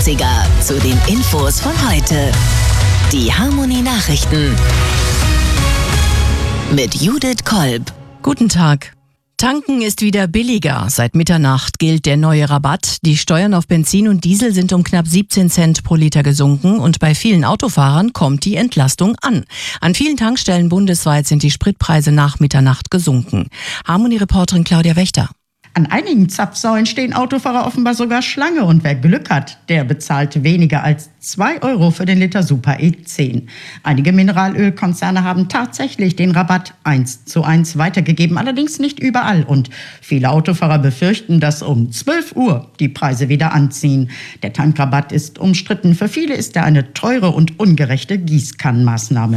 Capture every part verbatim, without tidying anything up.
achtziger zu den Infos von heute. Die Harmony Nachrichten mit Judith Kolb. Guten Tag. Tanken ist wieder billiger. Seit Mitternacht gilt der neue Rabatt. Die Steuern auf Benzin und Diesel sind um knapp siebzehn Cent pro Liter gesunken und bei vielen Autofahrern kommt die Entlastung an. An vielen Tankstellen bundesweit sind die Spritpreise nach Mitternacht gesunken. Harmony-Reporterin Claudia Wächter. An einigen Zapfsäulen stehen Autofahrer offenbar sogar Schlange und wer Glück hat, der bezahlt weniger als zwei Euro für den Liter Super E zehn. Einige Mineralölkonzerne haben tatsächlich den Rabatt eins zu eins weitergegeben, allerdings nicht überall. Und viele Autofahrer befürchten, dass um zwölf Uhr die Preise wieder anziehen. Der Tankrabatt ist umstritten. Für viele ist er eine teure und ungerechte Gießkannenmaßnahme.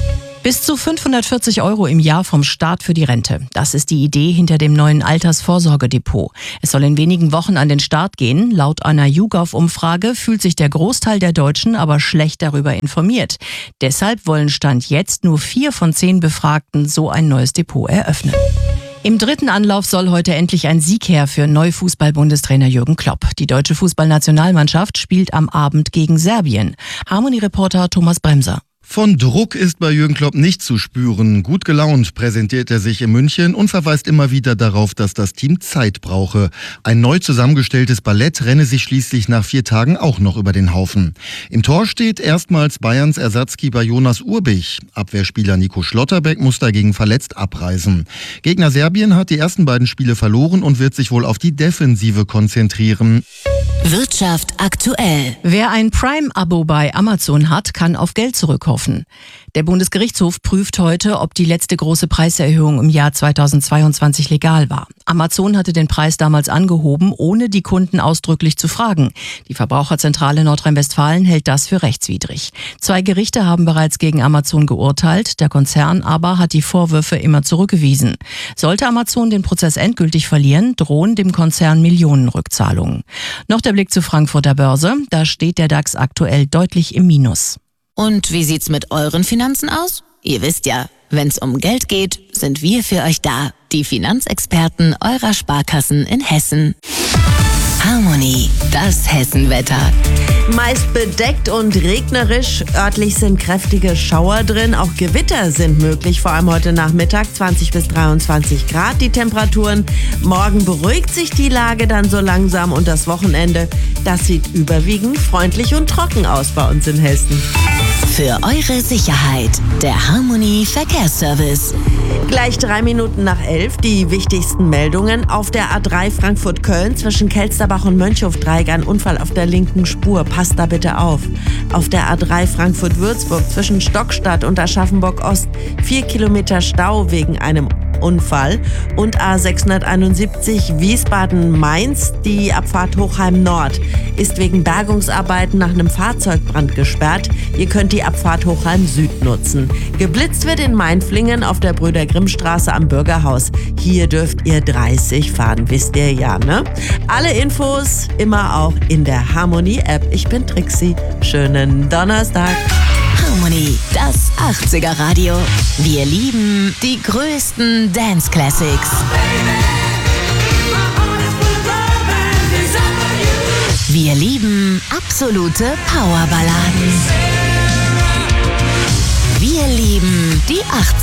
Bis zu fünfhundertvierzig Euro im Jahr vom Staat für die Rente. Das ist die Idee hinter dem neuen Altersvorsorgedepot. Es soll in wenigen Wochen an den Start gehen. Laut einer YouGov-Umfrage fühlt sich der Großteil der Deutschen aber schlecht darüber informiert. Deshalb wollen Stand jetzt nur vier von zehn Befragten so ein neues Depot eröffnen. Im dritten Anlauf soll heute endlich ein Sieg her für Neu-Fußball-Bundestrainer Jürgen Klopp. Die deutsche Fußballnationalmannschaft spielt am Abend gegen Serbien. Harmony-Reporter Thomas Bremser. Von Druck ist bei Jürgen Klopp nicht zu spüren. Gut gelaunt präsentiert er sich in München und verweist immer wieder darauf, dass das Team Zeit brauche. Ein neu zusammengestelltes Ballett renne sich schließlich nach vier Tagen auch noch über den Haufen. Im Tor steht erstmals Bayerns Ersatzkeeper Jonas Urbich. Abwehrspieler Nico Schlotterbeck muss dagegen verletzt abreisen. Gegner Serbien hat die ersten beiden Spiele verloren und wird sich wohl auf die Defensive konzentrieren. Wirtschaft aktuell. Wer ein Prime-Abo bei Amazon hat, kann auf Geld zurückhoffen. Der Bundesgerichtshof prüft heute, ob die letzte große Preiserhöhung im Jahr zweitausendzweiundzwanzig legal war. Amazon hatte den Preis damals angehoben, ohne die Kunden ausdrücklich zu fragen. Die Verbraucherzentrale Nordrhein-Westfalen hält das für rechtswidrig. Zwei Gerichte haben bereits gegen Amazon geurteilt, der Konzern aber hat die Vorwürfe immer zurückgewiesen. Sollte Amazon den Prozess endgültig verlieren, drohen dem Konzern Millionenrückzahlungen. Noch der Blick zur Frankfurter Börse, da steht der DAX aktuell deutlich im Minus. Und wie sieht's mit euren Finanzen aus? Ihr wisst ja, wenn's um Geld geht, sind wir für euch da. Die Finanzexperten eurer Sparkassen in Hessen. Harmony, das Hessenwetter. Meist bedeckt und regnerisch. Örtlich sind kräftige Schauer drin. Auch Gewitter sind möglich, vor allem heute Nachmittag, zwanzig bis dreiundzwanzig Grad die Temperaturen. Morgen beruhigt sich die Lage dann so langsam und das Wochenende, das sieht überwiegend freundlich und trocken aus bei uns in Hessen. Für eure Sicherheit, der Harmony Verkehrsservice. Gleich drei Minuten nach elf die wichtigsten Meldungen. Auf der A drei Frankfurt-Köln zwischen Kelsterbach und Mönchhof-Dreieck ein Unfall auf der linken Spur. Passt da bitte auf. Auf der A drei Frankfurt-Würzburg zwischen Stockstadt und Aschaffenburg-Ost vier Kilometer Stau wegen einem Unfall. Und A sechshunderteinundsiebzig Wiesbaden-Mainz, die Abfahrt Hochheim Nord, ist wegen Bergungsarbeiten nach einem Fahrzeugbrand gesperrt. Ihr könnt die Abfahrt Hochheim Süd nutzen. Geblitzt wird in Mainflingen auf der Brüder-Grimm-Straße am Bürgerhaus. Hier dürft ihr dreißig fahren, wisst ihr ja, ne? Alle Infos immer auch in der Harmony-App. Ich bin Trixie. Schönen Donnerstag. Harmony, das achtziger Radio. Wir lieben die größten Dance Classics. Wir lieben absolute Powerballaden. Wir lieben die achtziger.